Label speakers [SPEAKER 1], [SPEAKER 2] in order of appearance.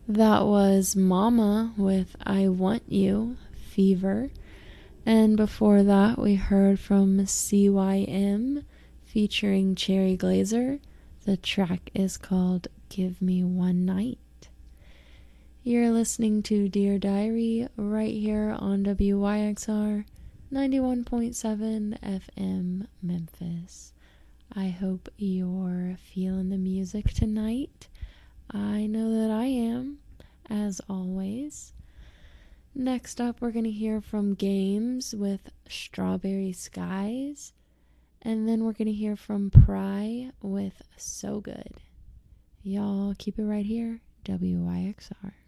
[SPEAKER 1] That was Mama with I Want You, Fever. And before that, we heard from CYM featuring Cherry Glazer. The track is called Give Me One Night. You're listening to Dear Diary right here on WYXR 91.7 FM Memphis. I hope you're feeling the music tonight. I know that I am, as always. Next up, we're going to hear from Games with Strawberry Skies. And then we're going to hear from Pry with So Good. Y'all keep it right here, WYXR.